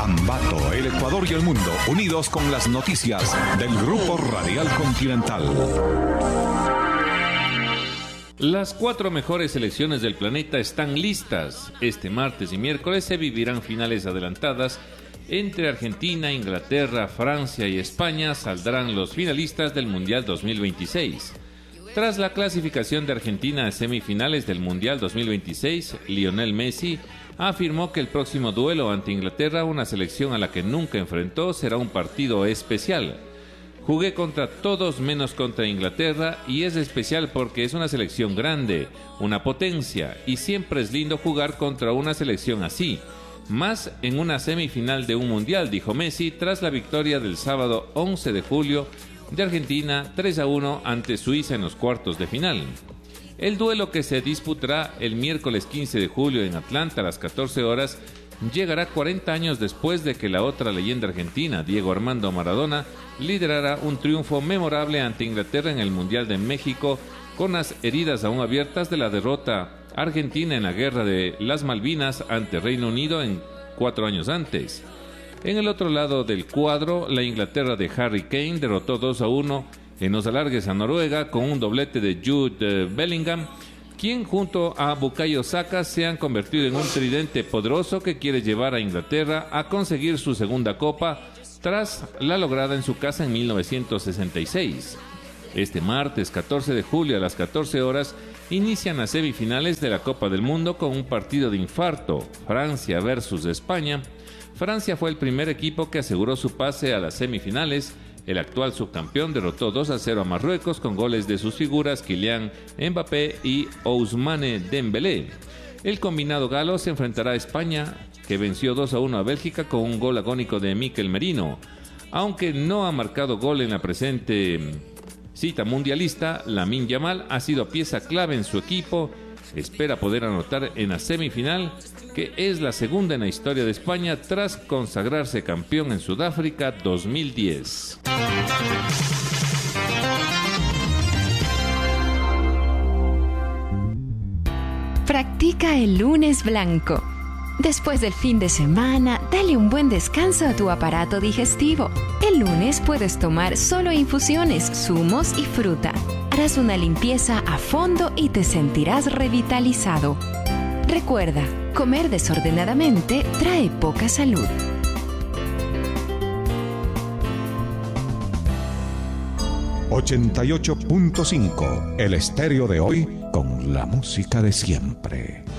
Ambato, el Ecuador y el mundo, unidos con las noticias del Grupo Radial Continental. Las 4 mejores selecciones del planeta están listas. Este martes y miércoles se vivirán finales adelantadas. Entre Argentina, Inglaterra, Francia y España saldrán los finalistas del Mundial 2026. Tras la clasificación de Argentina a semifinales del Mundial 2026, Lionel Messi afirmó que el próximo duelo ante Inglaterra, una selección a la que nunca enfrentó, será un partido especial. Jugué contra todos menos contra Inglaterra y es especial porque es una selección grande, una potencia, y siempre es lindo jugar contra una selección así. Más en una semifinal de un mundial, dijo Messi tras la victoria del sábado 11 de julio de Argentina 3-1 ante Suiza en los cuartos de final. El duelo, que se disputará el miércoles 15 de julio en Atlanta a las 14 horas, llegará 40 años después de que la otra leyenda argentina, Diego Armando Maradona, liderara un triunfo memorable ante Inglaterra en el Mundial de México, con las heridas aún abiertas de la derrota argentina en la Guerra de las Malvinas ante Reino Unido 4 años antes. En el otro lado del cuadro, la Inglaterra de Harry Kane derrotó 2-1 en los alargues a Noruega con un doblete de Jude Bellingham, quien junto a Bukayo Saka se han convertido en un tridente poderoso que quiere llevar a Inglaterra a conseguir su segunda copa tras la lograda en su casa en 1966. Este martes 14 de julio a las 14 horas inician las semifinales de la Copa del Mundo con un partido de infarto, Francia versus España. Francia fue el primer equipo que aseguró su pase a las semifinales. El actual subcampeón derrotó 2-0 a Marruecos con goles de sus figuras Kylian Mbappé y Ousmane Dembélé. El combinado galo se enfrentará a España, que venció 2-1 a Bélgica con un gol agónico de Mikel Merino. Aunque no ha marcado gol en la presente cita mundialista, Lamine Yamal ha sido pieza clave en su equipo. Espera poder anotar en la semifinal, que es la segunda en la historia de España tras consagrarse campeón en Sudáfrica 2010. Practica el lunes blanco. Después del fin de semana, dale un buen descanso a tu aparato digestivo. El lunes puedes tomar solo infusiones, zumos y fruta. Harás una limpieza a fondo y te sentirás revitalizado. Recuerda, comer desordenadamente trae poca salud. ...88.5... el estéreo de hoy con la música de siempre.